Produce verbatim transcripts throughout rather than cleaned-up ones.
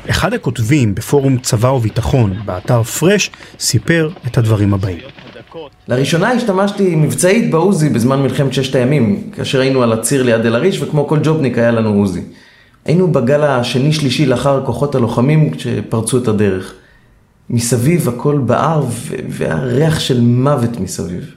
אחד הכותבים בפורום צבא וביטחון, באתר פרש, סיפר את הדברים הבאים. לראשונה השתמשתי מבצעית בעוזי בזמן מלחמת ששת הימים, כאשר היינו על הציר ליד אל-עריש, וכמו כל ג'ובניק היה לנו עוזי. היינו בגל השני-שלישי לאחר כוחות הלוחמים כשפרצו את הדרך. מסביב הכל בער והריח של מוות מסביב.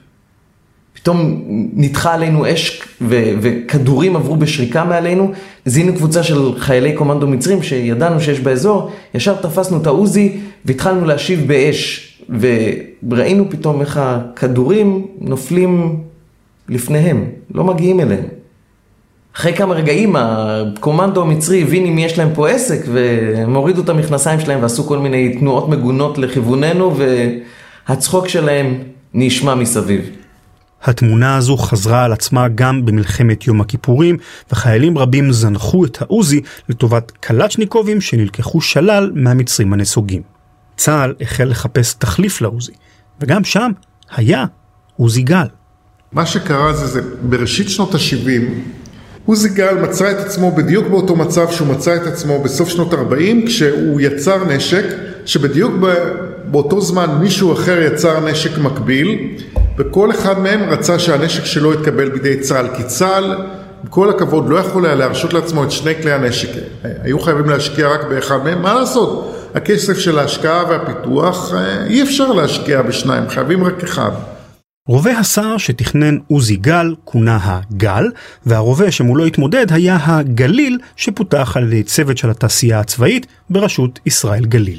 פתאום נדחה עלינו אש ו- וכדורים עברו בשריקה מעלינו. זיהינו קבוצה של חיילי קומנדו מצרים שידענו שיש באזור. ישר תפסנו את העוזי והתחלנו להשיב באש. וראינו פתאום איך הכדורים נופלים לפניהם, לא מגיעים אליהם. אחרי כמה רגעים הקומנדו המצרי הבין אם יש להם פה עסק, והם הורידו את המכנסיים שלהם ועשו כל מיני תנועות מגונות לכיווננו, והצחוק שלהם נשמע מסביב. התמונה הזו חזרה על עצמה גם במלחמת יום הכיפורים, וחיילים רבים זנחו את העוזי לטובת קלצ'ניקובים שנלקחו שלל מהמצרים הנסוגים. צה"ל החל לחפש תחליף לעוזי, וגם שם היה עוזי גל. מה שקרה זה, זה בראשית שנות ה-שבעים, עוזי גל מצא את עצמו בדיוק באותו מצב שהוא מצא את עצמו בסוף שנות ה-ארבעים, כשהוא יצר נשק, שבדיוק באותו זמן מישהו אחר יצר נשק מקביל, וכל אחד מהם רצה שהנשק שלו יתקבל בידי צה"ל, כי צה"ל, בכל הכבוד, לא יכול היה להרשות לעצמו את שני כלי הנשק. היו חייבים להשקיע רק באחד מהם, מה לעשות? הכסף של ההשקעה והפיתוח אי אפשר להשקיע בשניים, חייבים רק אחד. רובה הסער שתכנן עוזי גל כונה הגל, והרובה שמולו התמודד היה הגליל שפותח על ידי צוות של התעשייה הצבאית בראשות ישראל גליל.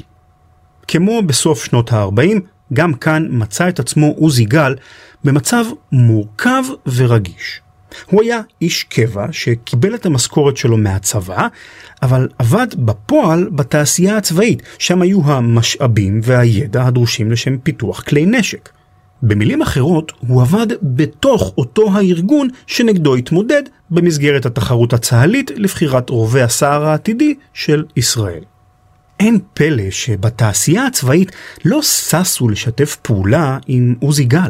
כמו בסוף שנות ה-ארבעים, גם כאן מצא את עצמו עוזי גל במצב מורכב ורגיש. הוא היה איש קבע שקיבל את המשכורת שלו מהצבא, אבל עבד בפועל בתעשייה הצבאית, שם היו המשאבים והידע הדרושים לשם פיתוח כלי נשק. במילים אחרות, הוא עבד בתוך אותו הארגון שנגדו התמודד במסגרת התחרות הצהלית לבחירת רובה הסער העתידי של ישראל. אין פלא שבתעשייה הצבאית לא ססו לשתף פעולה עם עוזי גל.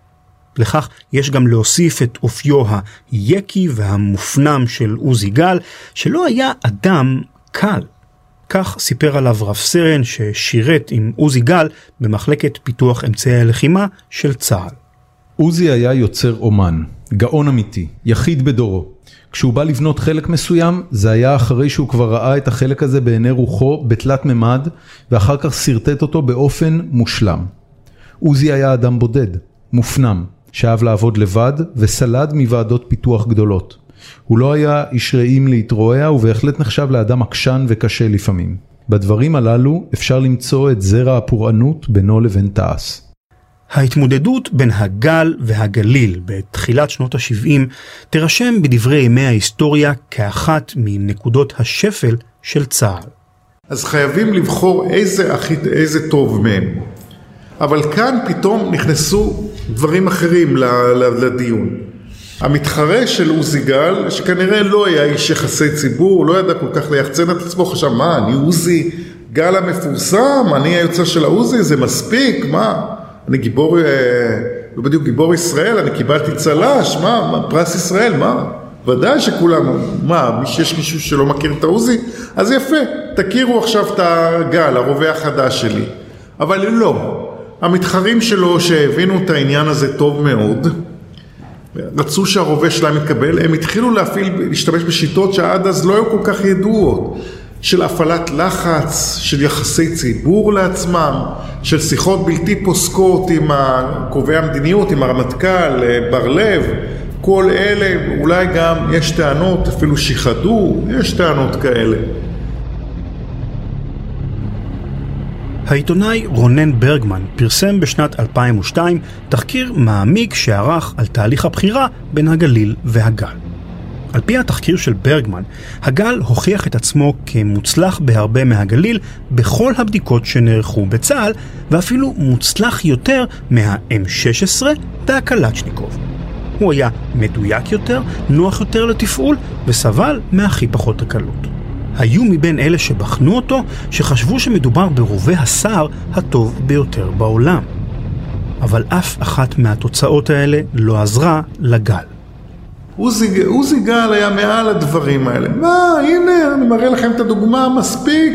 לכך יש גם להוסיף את אופיו היקי והמופנם של עוזי גל, שלא היה אדם קל. כך סיפר עליו רב סרן ששירת עם עוזי גל במחלקת פיתוח אמצעי הלחימה של צה"ל. עוזי היה יוצר אומן, גאון אמיתי, יחיד בדורו. כשהוא בא לבנות חלק מסוים, זה היה אחרי שהוא כבר ראה את החלק הזה בעיני רוחו בתלת ממד, ואחר כך סרטט אותו באופן מושלם. עוזי היה אדם בודד, מופנם, שאהב לעבוד לבד וסלד מוועדות פיתוח גדולות. הוא לא היה איש רעים להתרועע, ובהחלט נחשב לאדם עקשן וקשה לפעמים. בדברים הללו אפשר למצוא את זרע הפורענות בינו לבין תעש. ההתמודדות בין הגל והגליל בתחילת שנות ה-שבעים תרשם בדברי ימי ההיסטוריה כאחת מנקודות השפל של צה"ל. אז חייבים לבחור איזה הכי, איזה טוב מהם. אבל כאן פתאום נכנסו דברים אחרים לדיון. המתחרה של עוזי גל, שכנראה לא היה איש יחסי ציבור, לא ידע כל כך ליחצן את עצמו, חשב, מה, אני עוזי גל המפורסם, אני היוצא של העוזי, זה מספיק, מה? אני גיבור, לא בדיוק גיבור ישראל, אני קיבלתי צלש, מה, מה פרס ישראל, מה? ודאי שכולם, מה, יש מישהו שלא מכיר את העוזי? אז יפה, תכירו עכשיו את הגל, הרובה החדש שלי. אבל לא, המתחרים שלו שהבינו את העניין הזה טוב מאוד, רצו שהרובה שלהם יתקבל, הם התחילו להפעיל, להשתמש בשיטות שעד אז לא היו כל כך ידועות, של הפעלת לחץ, של יחסי ציבור לעצמם, של שיחות בלתי פוסקות עם קובעי המדיניות, עם הרמטכ"ל, בר לב, כל אלה, אולי גם יש טענות, אפילו שיחדו, יש טענות כאלה. העיתונאי רונן ברגמן פרסם בשנת אלפיים ושתיים תחקיר מעמיק שערך על תהליך הבחירה בין הגליל והגל. על פי התחקיר של ברגמן, הגל הוכיח את עצמו כמוצלח בהרבה מהגליל בכל הבדיקות שנערכו בצה"ל, ואפילו מוצלח יותר מה-אם שש עשרה והקלצ'ניקוב. הוא היה מדויק יותר, נוח יותר לתפעול, וסבל מהכי פחות הקלות. היו מבין אלה שבחנו אותו שחשבו שמדובר ברובה הסער הטוב ביותר בעולם. אבל אף אחת מהתוצאות האלה לא עזרה לגל. עוזי, עוזי גל היה מעל הדברים האלה. מה, הנה, אני מראה לכם את הדוגמה, מספיק.